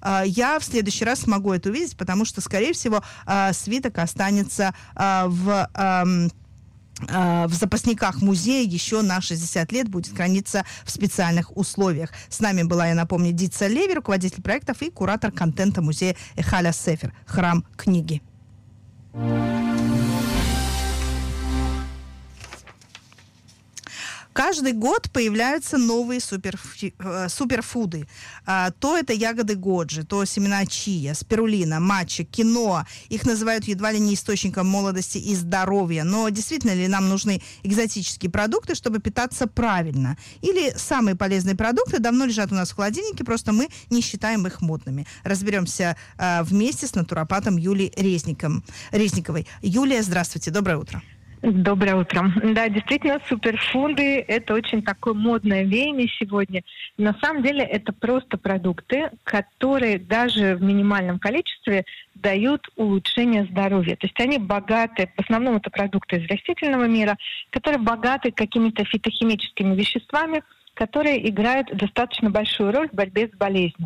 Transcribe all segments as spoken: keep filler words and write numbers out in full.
я в следующий раз смогу это увидеть, потому что, скорее всего, свиток останется в... в запасниках музея еще на шестьдесят лет, будет храниться в специальных условиях. С нами была, я напомню, Дица Леви, руководитель проектов и куратор контента музея Эхаля Сефер, храм книги. Каждый год появляются новые супер, э, суперфуды. А, то это ягоды годжи, то семена чия, спирулина, матча, киноа. Их называют едва ли не источником молодости и здоровья. Но действительно ли нам нужны экзотические продукты, чтобы питаться правильно? Или самые полезные продукты давно лежат у нас в холодильнике, просто мы не считаем их модными? Разберемся э, вместе с натуропатом Юлией Резником, Резниковой. Юлия, здравствуйте, доброе утро. Доброе утро. Да, действительно, суперфуды – это очень такое модное веяние сегодня. На самом деле это просто продукты, которые даже в минимальном количестве дают улучшение здоровья. То есть они богаты, в основном это продукты из растительного мира, которые богаты какими-то фитохимическими веществами, которые играют достаточно большую роль в борьбе с болезнями.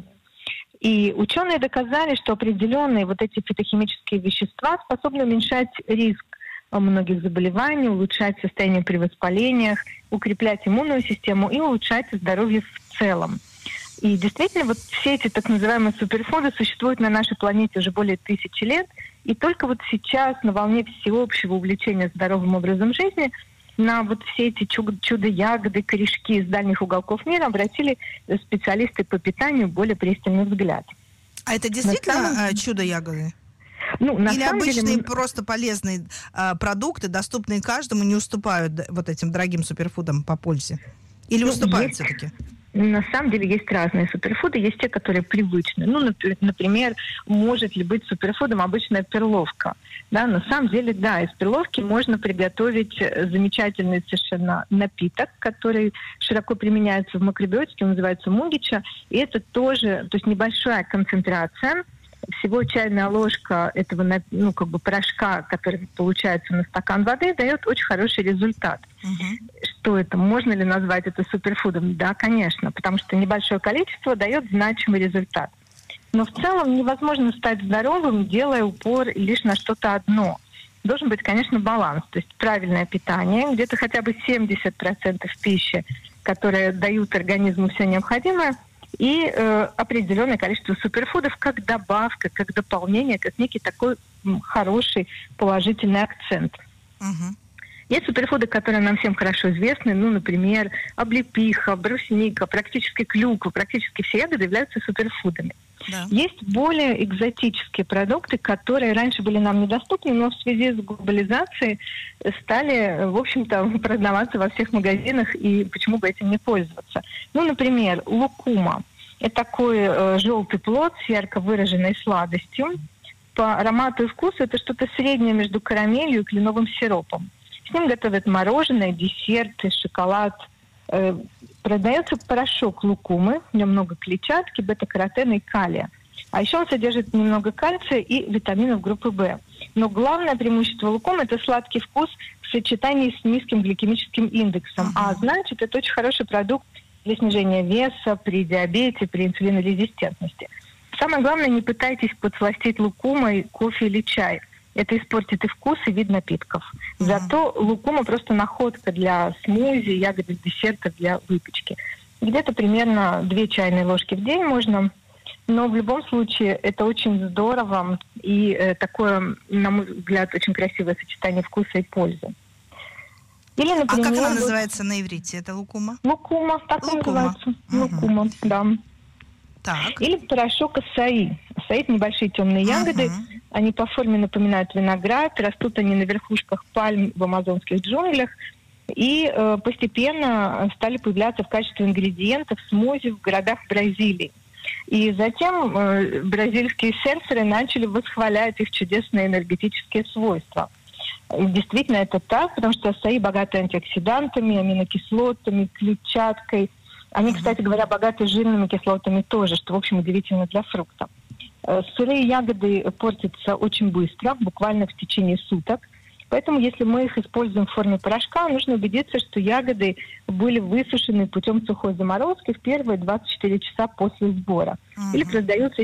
И ученые доказали, что определенные вот эти фитохимические вещества способны уменьшать риск многих заболеваний, улучшать состояние при воспалениях, укреплять иммунную систему и улучшать здоровье в целом. И действительно, вот все эти так называемые суперфуды существуют на нашей планете уже более тысячи лет. И только вот сейчас, на волне всеобщего увлечения здоровым образом жизни, на вот все эти чудо-ягоды, корешки из дальних уголков мира обратили специалисты по питанию более пристальный взгляд. А это действительно самом... чудо-ягоды? Ну, на Или самом обычные деле... просто полезные а, продукты, доступные каждому, не уступают вот этим дорогим суперфудам по пользе? Или ну, уступают есть... все-таки? На самом деле есть разные суперфуды, есть те, которые привычны. Ну, например, может ли быть суперфудом обычная перловка? Да, на самом деле, да, из перловки можно приготовить замечательный совершенно напиток, который широко применяется в макробиотике, он называется мугича. И это тоже, то есть небольшая концентрация, всего чайная ложка этого, ну, как бы порошка, который получается на стакан воды, дает очень хороший результат. Uh-huh. Что это? Можно ли назвать это суперфудом? Да, конечно, потому что небольшое количество дает значимый результат. Но в целом невозможно стать здоровым, делая упор лишь на что-то одно. Должен быть, конечно, баланс, то есть правильное питание, где-то хотя бы семьдесят процентов пищи, которые дают организму все необходимое, и э, определенное количество суперфудов как добавка, как дополнение, как некий такой м, хороший положительный акцент. Uh-huh. Есть суперфуды, которые нам всем хорошо известны, ну, например, облепиха, брусника, практически клюква, практически все ягоды являются суперфудами. Да. Есть более экзотические продукты, которые раньше были нам недоступны, но в связи с глобализацией стали, в общем-то, продаваться во всех магазинах, и почему бы этим не пользоваться. Ну, например, лукума. Это такой э, желтый плод с ярко выраженной сладостью. По аромату и вкусу это что-то среднее между карамелью и кленовым сиропом. С ним готовят мороженое, десерты, шоколад. Э, продается порошок лукумы, в нем много клетчатки, бета-каротена и калия. А еще он содержит немного кальция и витаминов группы В. Но главное преимущество лукумы – это сладкий вкус в сочетании с низким гликемическим индексом. Uh-huh. А значит, это очень хороший продукт для снижения веса при диабете, при инсулинорезистентности. Самое главное, не пытайтесь подсластить лукумой кофе или чай. Это испортит и вкус, и вид напитков. Uh-huh. Зато лукума просто находка для смузи, ягодных десертов, для выпечки. Где-то примерно две чайные ложки в день можно. Но в любом случае это очень здорово и э, такое, на мой взгляд, очень красивое сочетание вкуса и пользы. Или, например, а как она называется на иврите? Это лукума? Лукума, так лукума. называется. Uh-huh. Лукума, да. Так. Или порошок ассаи. Ассаи – это небольшие темные ягоды. Uh-huh. Они по форме напоминают виноград. Растут они на верхушках пальм в амазонских джунглях. И э, постепенно стали появляться в качестве ингредиентов в смузи в городах Бразилии. И затем э, бразильские серферы начали восхвалять их чудесные энергетические свойства. И действительно это так, потому что ассаи богаты антиоксидантами, аминокислотами, клетчаткой. Они, кстати говоря, богаты жирными кислотами тоже, что, в общем, удивительно для фрукта. Э, сырые ягоды портятся очень быстро, буквально в течение суток. Поэтому, если мы их используем в форме порошка, нужно убедиться, что ягоды были высушены путем сухой заморозки в первые двадцать четыре часа после сбора. Uh-huh. Или продаются